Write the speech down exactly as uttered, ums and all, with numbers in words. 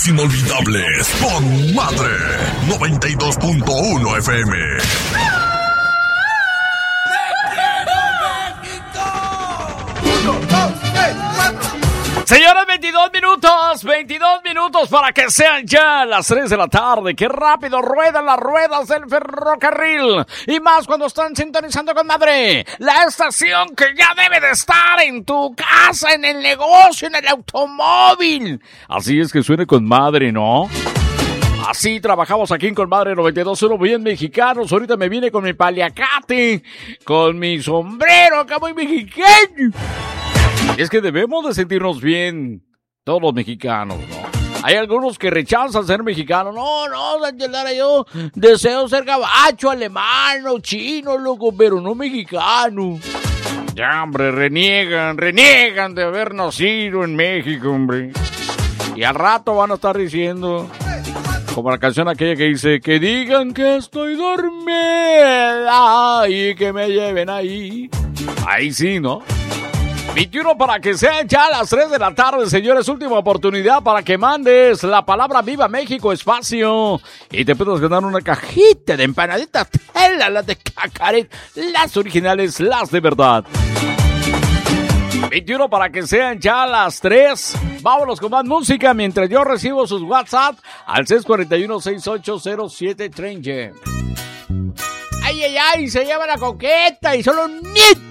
Inolvidables con Madre noventa y dos punto uno F M. Señores, veintidós minutos, veintidós minutos para que sean ya las tres de la tarde. Qué rápido ruedan las ruedas del ferrocarril. Y más cuando están sintonizando con Madre, la estación que ya debe de estar en tu casa, en el negocio, en el automóvil. Así es que suene con Madre, ¿no? Así trabajamos aquí en Con Madre noventa y dos punto uno, bien mexicanos. Ahorita me vine con mi paliacate, con mi sombrero, acá muy mexicano. Es que debemos de sentirnos bien todos los mexicanos, ¿no? Hay algunos que rechazan ser mexicanos. No, no, Sánchez Lara, yo deseo ser gabacho, alemán o chino, loco, pero no mexicano. Ya, hombre, reniegan, reniegan de haber nacido en México, hombre. Y al rato van a estar diciendo, como la canción aquella que dice, que digan que estoy dormida y que me lleven ahí. Ahí sí, ¿no? veintiuno para que sean ya las tres de la tarde, señores. Última oportunidad para que mandes la palabra Viva México Espacio y te puedas ganar una cajita de empanaditas Tela, las de Cacaret, las originales, las de verdad. veintiuno para que sean ya las tres. Vámonos con más música mientras yo recibo sus WhatsApp al seis cuatro uno, seis ocho cero siete tres cero. Ay, ay, ay, se llama la coqueta y solo un nit.